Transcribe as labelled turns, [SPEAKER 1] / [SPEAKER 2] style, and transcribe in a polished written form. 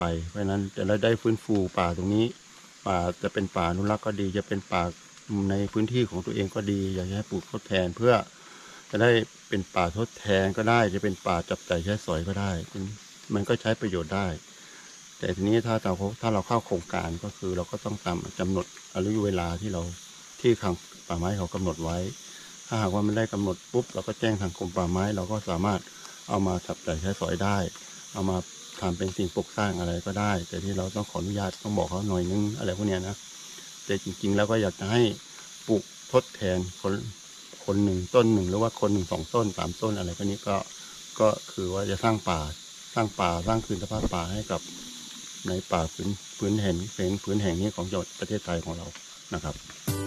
[SPEAKER 1] ไปเพราะฉะนั้นจะได้ฟื้นฟูป่าตรงนี้ป่าจะเป็นป่าอนุรักษ์ก็ดีจะเป็นป่าในพื้นที่ของตัวเองก็ดีอยากให้ปลูกทดแทนเพื่อจะได้เป็นป่าทดแทนก็ได้จะเป็นป่าจับจ่ายใช้สอยก็ได้มันก็ใช้ประโยชน์ได้แต่ทีนี้ถ้าเราเข้าโครงการก็คือเราก็ต้องตามกำหนดอายุเวลาที่ทางป่าไม้เขากำหนดไว้ถ้าหากว่ามันได้กำหนดปุ๊บเราก็แจ้งทางกรมป่าไม้เราก็สามารถเอามาจับจ่ายใช้สอยได้เอามาทำเป็นสิ่งปลูกสร้างอะไรก็ได้แต่ที่เราต้องขออนุญาตต้องบอกเขาหน่อยนึงอะไรพวกนี้นะแต่จริงๆแล้วก็อยากจะให้ปลูกทดแทนคนหนึ่งต้นหนึ่งหรือว่าคนหนึ่งสองต้นสามต้นอะไรพวกนี้ก็คือว่าจะสร้างสร้างคืนสภาพป่าให้กับในป่าพื้นแห่งนี้ของจังหวัดประเทศไทยของเรานะครับ